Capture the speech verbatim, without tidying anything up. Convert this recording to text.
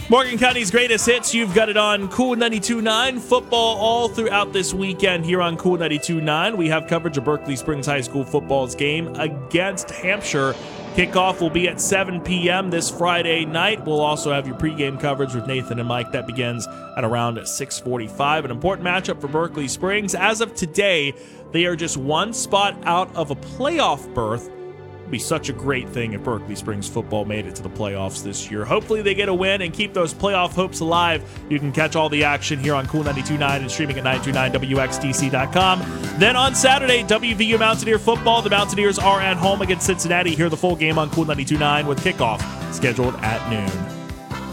Morgan County's greatest hits, you've got it on Cool ninety-two point nine. Football all throughout this weekend here on Cool ninety-two point nine. We have coverage of Berkeley Springs High School football's game against Hampshire. Kickoff will be at seven p.m. this Friday night. We'll also have your pregame coverage with Nathan and Mike. That begins at around six forty-five. An important matchup for Berkeley Springs. As of today, they are just one spot out of a playoff berth. Be such a great thing if Berkeley Springs football made it to the playoffs this year. Hopefully they get a win and keep those playoff hopes alive. You can catch all the action here on Cool ninety-two point nine and streaming at nine two nine W X D C dot com. Then on Saturday, W V U Mountaineer football. The Mountaineers are at home against Cincinnati. Hear the full game on Cool ninety-two point nine with kickoff scheduled at noon.